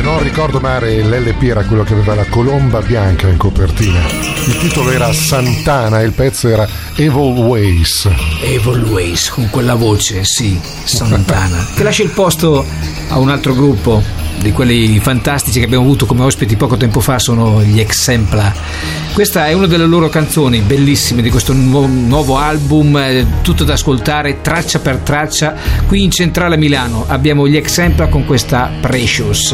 non ricordo male, l'LP era quello che aveva la colomba bianca in copertina. Il titolo era Santana e il pezzo era Evil Ways. Evil Ways, con quella voce, sì, Santana, che lascia il posto a un altro gruppo di quelli fantastici che abbiamo avuto come ospiti poco tempo fa, sono gli Exempla. Questa è una delle loro canzoni bellissime di questo nuovo album, tutto da ascoltare traccia per traccia. Qui in centrale Milano abbiamo gli Exempla con questa Precious.